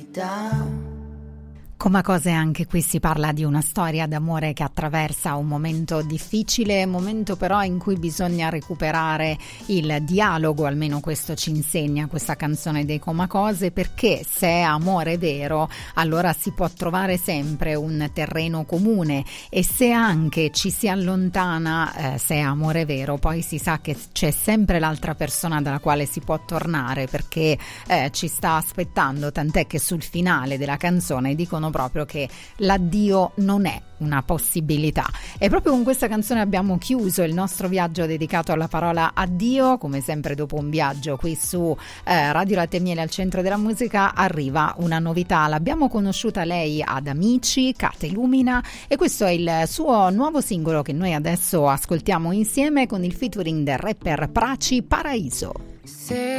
Come cose anche qui si parla di una storia d'amore che attraversa un momento difficile, momento però in cui bisogna recuperare il dialogo, almeno questo ci insegna questa canzone dei Comacose, perché se è amore vero allora si può trovare sempre un terreno comune, e se anche ci si allontana, se è amore vero, poi si sa che c'è sempre l'altra persona dalla quale si può tornare, perché ci sta aspettando, tant'è che sul finale della canzone dicono proprio che l'addio non è una possibilità. E proprio con questa canzone abbiamo chiuso il nostro viaggio dedicato alla parola addio. Come sempre, dopo un viaggio qui su Radio Latte e Miele al centro della musica, arriva una novità. L'abbiamo conosciuta lei ad Amici, Kate Lumina, e questo è il suo nuovo singolo che noi adesso ascoltiamo insieme con il featuring del rapper Praci, Paraíso.